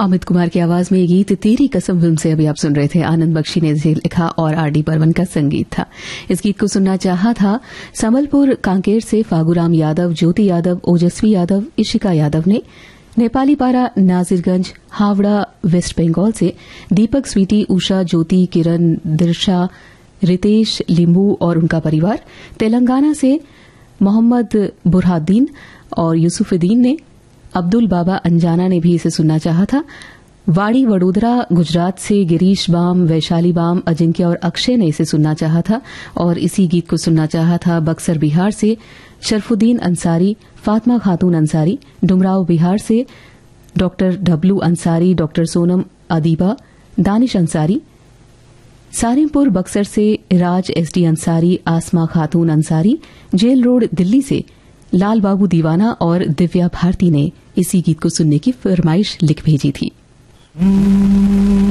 अमित कुमार की आवाज में ये गीत तेरी कसम फिल्म से अभी आप सुन रहे थे। आनंद बख्शी ने इसे लिखा और आर.डी. बर्मन का संगीत था। इस गीत को सुनना चाहा था संबलपुर कांकेर से फागुराम यादव, ज्योति यादव, ओजस्वी यादव, इशिका यादव ने। नेपाली पारा नाजिरगंज, हावड़ा, वेस्ट बंगाल से दीपक, स्वीटी, उषा, ज्योति, किरण, दिर्शा, रितेश, लिंबू और उनका परिवार। तेलंगाना से मोहम्मद बुरहाद्दीन और यूसुफुद्दीन ने। अब्दुल बाबा अंजाना ने भी इसे सुनना चाहा था। वाड़ी वडोदरा गुजरात से गिरीश बाम, वैशाली बाम, अजिंक्य और अक्षय ने इसे सुनना चाहा था। और इसी गीत को सुनना चाहा था बक्सर बिहार से शरफुद्दीन अंसारी, फातिमा खातून अंसारी। डुमराव बिहार से doctor W Ansari, doctor Sonam Adiba, Danish Ansari. Sarimpur Buxar से राज एसडी अंसारी, आसमा खातून अंसारी। जेल रोड दिल्ली से लाल बाबू दीवाना और दिव्या भारती ने इसी गीत को सुनने की फरमाइश लिख भेजी थी।